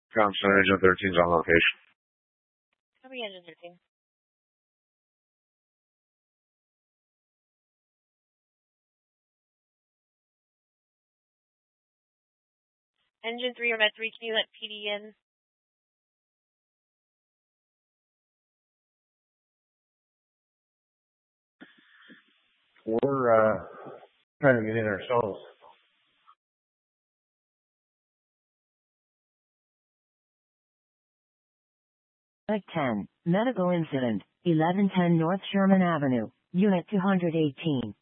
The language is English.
Com Center Engine 13's on location. Copy Engine 13. Engine 3 or Med 3, can you let PD in? We're trying to get in ourselves. Like 10, medical incident, 1110 North Sherman Avenue, Unit 218.